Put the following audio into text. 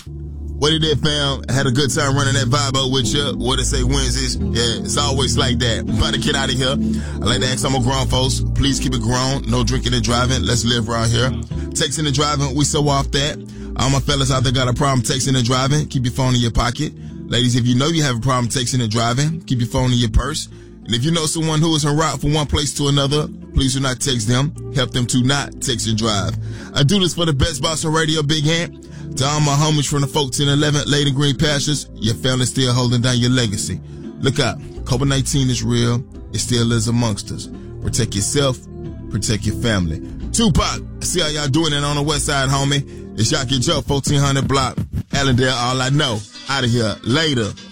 What it did, fam? Had a good time running that vibe up with you. What it say Wednesdays? Yeah, it's always like that. I'm about to get out of here. I like to ask some more grown folks, please keep it grown. No drinking and driving. Let's live around here. Texting and driving, we so off that. All my fellas out there got a problem texting and driving. Keep your phone in your pocket. Ladies, if you know you have a problem texting and driving, keep your phone in your purse. And if you know someone who is en route from one place to another, please do not text them. Help them to not text and drive. I do this for the best boss on radio, Big Hand. To all my homies from the folks in 11 Lady Green Pastures, your family's still holding down your legacy. Look out. COVID-19 is real. It still is amongst us. Protect yourself. Protect your family. Tupac, I see how y'all doing it on the west side, homie. It's Yaki Joe, 1400 block. Allendale, all I know. Out of here. Later.